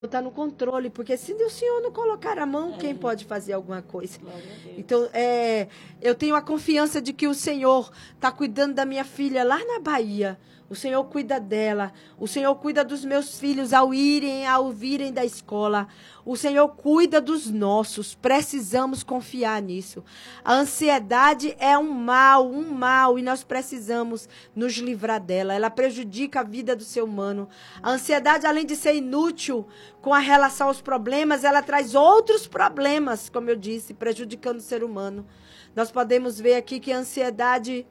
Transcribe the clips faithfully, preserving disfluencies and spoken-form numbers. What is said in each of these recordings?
está no controle, porque se o Senhor não colocar a mão, quem pode fazer alguma coisa? Então, é, eu tenho a confiança de que o Senhor está cuidando da minha filha lá na Bahia. O Senhor cuida dela. O Senhor cuida dos meus filhos ao irem, ao virem da escola. O Senhor cuida dos nossos. Precisamos confiar nisso. A ansiedade é um mal, um mal, e nós precisamos nos livrar dela. Ela prejudica a vida do ser humano. A ansiedade, além de ser inútil com a relação aos problemas, ela traz outros problemas, como eu disse, prejudicando o ser humano. Nós podemos ver aqui que a ansiedade,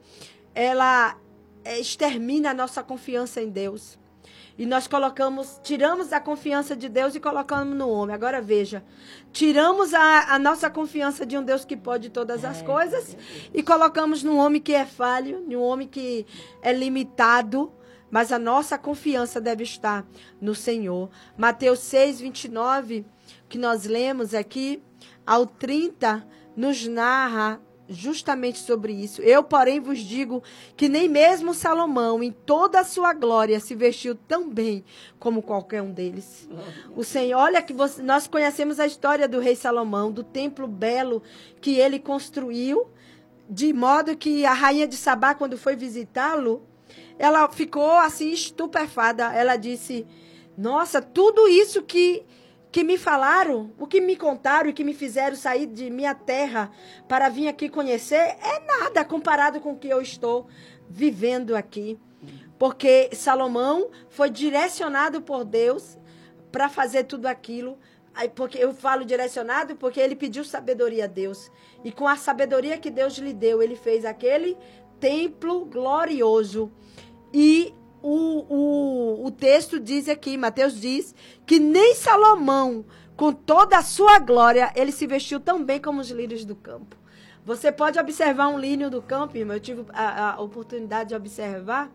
ela extermina a nossa confiança em Deus. E nós colocamos, tiramos a confiança de Deus e colocamos no homem. Agora veja, tiramos a, a nossa confiança de um Deus que pode todas as coisas e colocamos num homem que é falho, num homem que é limitado, mas a nossa confiança deve estar no Senhor. Mateus seis, vinte e nove, que nós lemos aqui, ao trinta, nos narra justamente sobre isso. Eu, porém, vos digo que nem mesmo Salomão, em toda a sua glória, se vestiu tão bem como qualquer um deles. O Senhor, olha que você, nós conhecemos a história do rei Salomão, do templo belo que ele construiu, de modo que a rainha de Sabá, quando foi visitá-lo, ela ficou assim estupefada. Ela disse: nossa, tudo isso que que me falaram, o que me contaram e que me fizeram sair de minha terra para vir aqui conhecer, é nada comparado com o que eu estou vivendo aqui. Porque Salomão foi direcionado por Deus para fazer tudo aquilo. Porque eu falo direcionado porque ele pediu sabedoria a Deus. E com a sabedoria que Deus lhe deu, ele fez aquele templo glorioso. E O, o, o texto diz aqui, Mateus diz, que nem Salomão, com toda a sua glória, ele se vestiu tão bem como os lírios do campo. Você pode observar um lírio do campo, irmão. Eu tive a, a oportunidade de observar.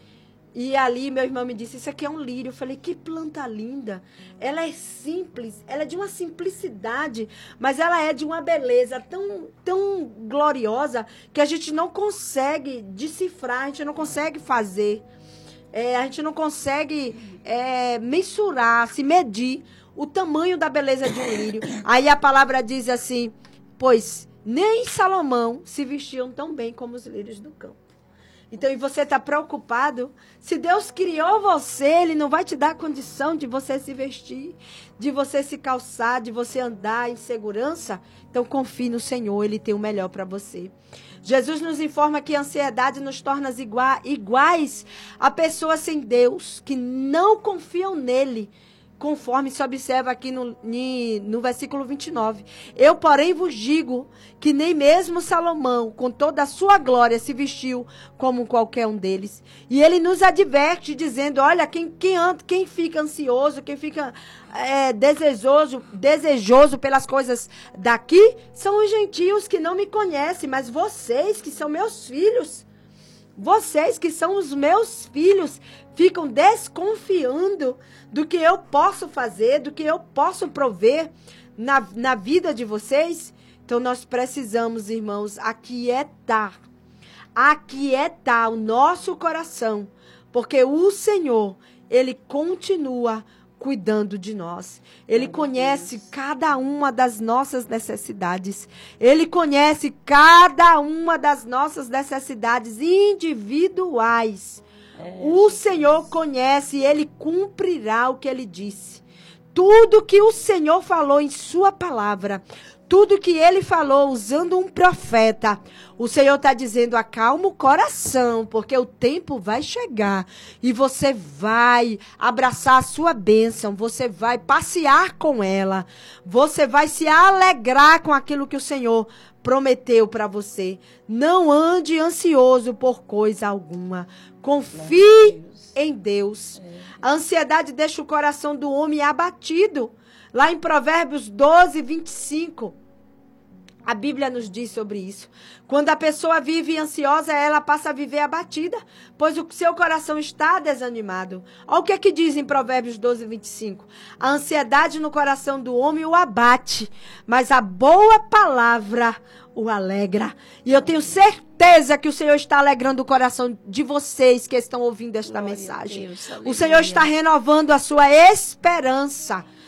E ali meu irmão me disse, isso aqui é um lírio. Eu falei, que planta linda. Ela é simples, ela é de uma simplicidade, mas ela é de uma beleza tão, tão gloriosa que a gente não consegue decifrar, a gente não consegue fazer. É, a gente não consegue é, mensurar, se medir o tamanho da beleza de um lírio. Aí a palavra diz assim, pois nem Salomão se vestiam tão bem como os lírios do campo. Então, e você está preocupado? Se Deus criou você, Ele não vai te dar condição de você se vestir, de você se calçar, de você andar em segurança? Então, confie no Senhor, Ele tem o melhor para você. Jesus nos informa que a ansiedade nos torna igua- iguais a pessoas sem Deus, que não confiam nele, conforme se observa aqui no, no versículo vinte e nove. Eu, porém, vos digo que nem mesmo Salomão, com toda a sua glória, se vestiu como qualquer um deles. E ele nos adverte, dizendo, olha, quem, quem, anda, quem fica ansioso, quem fica é, desejoso, desejoso pelas coisas daqui, são os gentios que não me conhecem, mas vocês que são meus filhos, vocês que são os meus filhos, ficam desconfiando do que eu posso fazer, do que eu posso prover na, na vida de vocês. Então, nós precisamos, irmãos, aquietar, aquietar o nosso coração, porque o Senhor, Ele continua cuidando de nós. Ele conhece cada uma das nossas necessidades. Ele conhece cada uma das nossas necessidades individuais. O Senhor conhece e Ele cumprirá o que Ele disse. Tudo que o Senhor falou em sua palavra, tudo que Ele falou usando um profeta, o Senhor está dizendo, acalma o coração, porque o tempo vai chegar e você vai abraçar a sua bênção, você vai passear com ela, você vai se alegrar com aquilo que o Senhor prometeu para você. Não ande ansioso por coisa alguma. Confie em Deus. A ansiedade deixa o coração do homem abatido. Lá em Provérbios doze, vinte e cinco, a Bíblia nos diz sobre isso. Quando a pessoa vive ansiosa, ela passa a viver abatida, pois o seu coração está desanimado. Olha o que é que diz em Provérbios doze, vinte e cinco. A ansiedade no coração do homem o abate, mas a boa palavra o alegra. E eu tenho certeza que o Senhor está alegrando o coração de vocês que estão ouvindo esta Glória mensagem. Deus, o Senhor está renovando a sua esperança.